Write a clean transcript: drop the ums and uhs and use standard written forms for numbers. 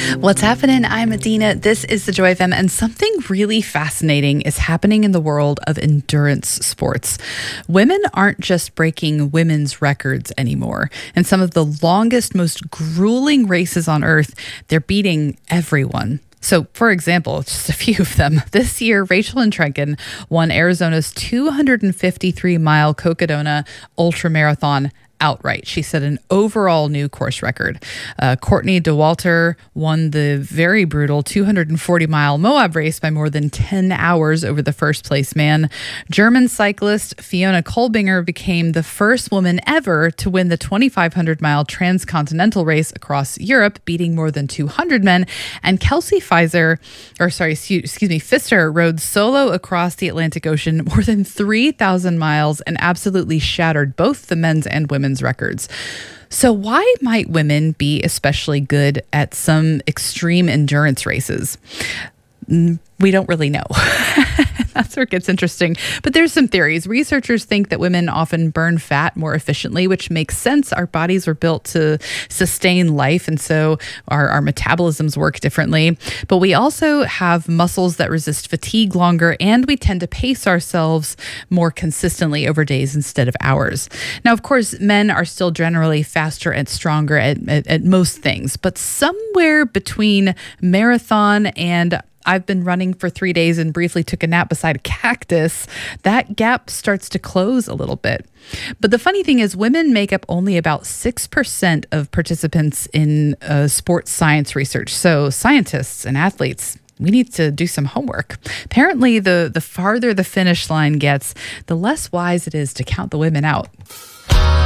What's happening? I'm Adina. This is the Joy FM, and something really fascinating is happening in the world of endurance sports. Women aren't just breaking women's records anymore. In some of the longest, most grueling races on Earth, they're beating everyone. So, for example, just a few of them. This year, Rachel Trenken won Arizona's 253-mile Cocodona Ultramarathon outright. She set an overall new course record. Courtney Dauwalter won the very brutal 240-mile Moab race by more than 10 hours over the first-place man. German cyclist Fiona Kolbinger became the first woman ever to win the 2,500-mile transcontinental race across Europe, beating more than 200 men. And Kelsey Pfister rode solo across the Atlantic Ocean more than 3,000 miles and absolutely shattered both the men's and women's records. So why might women be especially good at some extreme endurance races? We don't really know. That's where it gets interesting. But there's some theories. Researchers think that women often burn fat more efficiently, which makes sense. Our bodies were built to sustain life, and so our metabolisms work differently. But we also have muscles that resist fatigue longer, and we tend to pace ourselves more consistently over days instead of hours. Now, of course, men are still generally faster and stronger at most things, but somewhere between marathon and I've been running for 3 days and briefly took a nap beside a cactus, that gap starts to close a little bit. But the funny thing is, women make up only about 6% of participants in sports science research. So scientists and athletes, we need to do some homework. Apparently, the farther the finish line gets, the less wise it is to count the women out.